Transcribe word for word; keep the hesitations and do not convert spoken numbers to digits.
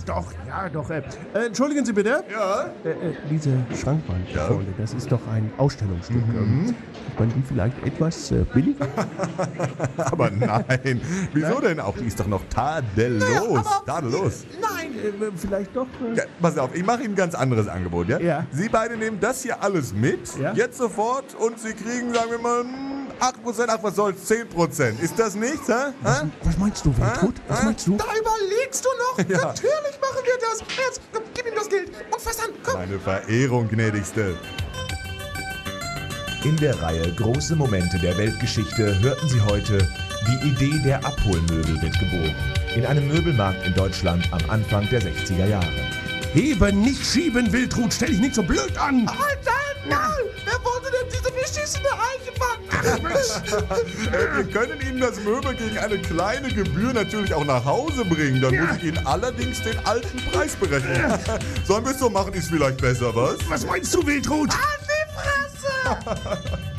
doch, ja, doch. Äh, äh, entschuldigen Sie bitte. Ja? Äh, äh, diese Schrankwand da Ja? vorne, das ist doch ein Ausstellungsstück. Mhm. Ähm, Ist man die vielleicht etwas äh, billiger? Aber nein. Wieso denn auch? Die ist doch noch tadellos. Naja, aber- tadellos. Nein, äh, vielleicht doch. Äh, Ja, pass auf, ich mache Ihnen ein ganz anderes Angebot, ja? Ja. Sie beide nehmen das hier alles mit, Ja. jetzt sofort, und Sie kriegen, sagen wir mal, hm, acht Prozent, ach was soll's, zehn Prozent. Ist das nichts, hä? was, hä? was meinst du, Wiltrud? Was Hä? meinst du? Da überlegst du noch? Ja. Natürlich machen wir das. Jetzt, komm, gib ihm das Geld. Und fass an, komm. Meine Verehrung, gnädigste. In der Reihe Große Momente der Weltgeschichte hörten Sie heute: Die Idee der Abholmöbel wird geboren. In einem Möbelmarkt in Deutschland am Anfang der sechziger Jahre. Heben, nicht schieben, Wiltrud, stell dich nicht so blöd an. Halt dein Maul! Wer wollte denn diese beschissene Eiche fangen? Äh, wir können Ihnen das Möbel gegen eine kleine Gebühr natürlich auch nach Hause bringen. Dann muss ich Ihnen allerdings den alten Preis berechnen. Sollen wir es so machen, ist vielleicht besser, was? Was meinst du, Wiltrud? An die Fresse!